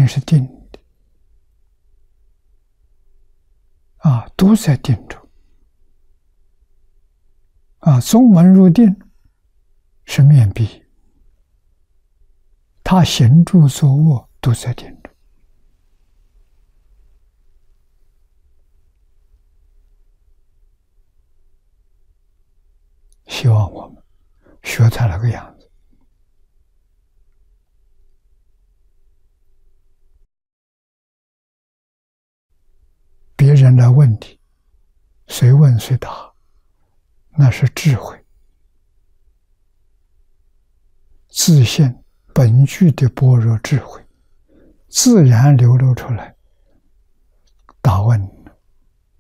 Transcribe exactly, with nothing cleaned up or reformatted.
心是定的啊，都在定中啊。宗门入定是面壁，他行住坐卧都在定中。希望我们学他那个样子。别人的问题，谁问谁答，那是智慧、自信本具的般若智慧，自然流露出来。答问